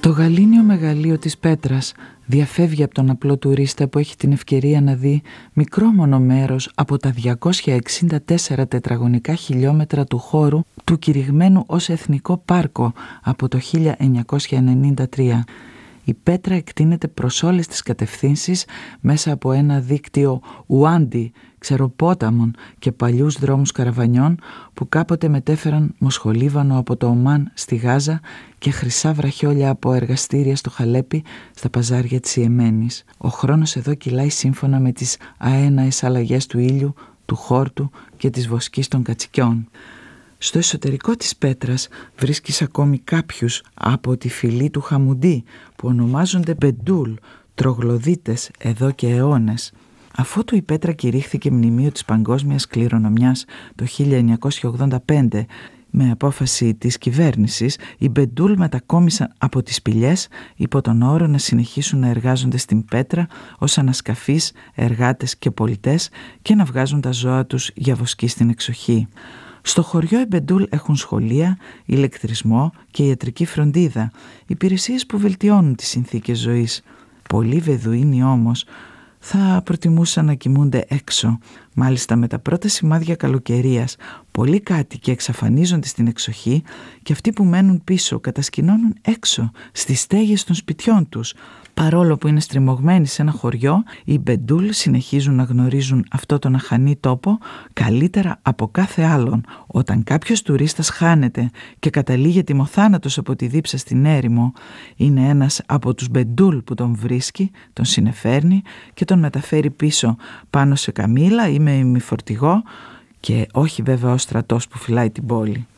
Το γαλήνιο μεγαλείο της Πέτρας διαφεύγει από τον απλό τουρίστα που έχει την ευκαιρία να δει μικρό μόνο μέρος από τα 264 τετραγωνικά χιλιόμετρα του χώρου του κηρυγμένου ως Εθνικό Πάρκο από το 1993. Η Πέτρα εκτείνεται προς όλες τις κατευθύνσεις μέσα από ένα δίκτυο ουάντι, ξεροπόταμων και παλιούς δρόμους καραβανιών που κάποτε μετέφεραν μοσχολίβανο από το Ομάν στη Γάζα και χρυσά βραχιόλια από εργαστήρια στο Χαλέπι στα παζάρια της Ιεμένης. Ο χρόνος εδώ κυλάει σύμφωνα με τις αέναες αλλαγές του ήλιου, του χόρτου και της βοσκής των κατσικιών. Στο εσωτερικό της Πέτρας βρίσκεις ακόμη κάποιους από τη φυλή του Χαμουντή που ονομάζονται Μπεντούλ, τρογλωδίτες εδώ και αιώνες. Αφότου η Πέτρα κηρύχθηκε μνημείο της παγκόσμιας κληρονομιάς το 1985 με απόφαση της κυβέρνησης, οι Μπεντούλ μετακόμισαν από τις σπηλιές υπό τον όρο να συνεχίσουν να εργάζονται στην Πέτρα ως ανασκαφείς, εργάτες και πολιτές και να βγάζουν τα ζώα τους για βοσκή στην εξοχή. Στο χωριό οι Μπεντούλ έχουν σχολεία, ηλεκτρισμό και ιατρική φροντίδα, υπηρεσίες που βελτιώνουν τις συνθήκες ζωής. Πολλοί Βεδουίνοι όμως θα προτιμούσαν να κοιμούνται έξω. Μάλιστα με τα πρώτα σημάδια καλοκαιρίας, πολλοί κάτοικοι εξαφανίζονται στην εξοχή και αυτοί που μένουν πίσω κατασκηνώνουν έξω στις στέγες των σπιτιών τους. Παρόλο που είναι στριμωγμένοι σε ένα χωριό, οι Μπεντούλ συνεχίζουν να γνωρίζουν αυτό τον αχανή τόπο καλύτερα από κάθε άλλον. Όταν κάποιος τουρίστας χάνεται και καταλήγει τιμοθάνατος από τη δίψα στην έρημο, είναι ένας από τους Μπεντούλ που τον βρίσκει, τον συνεφέρνει και τον μεταφέρει πίσω πάνω σε καμήλα ή με ημιφορτηγό, και όχι βέβαια ο στρατός που φυλάει την πόλη.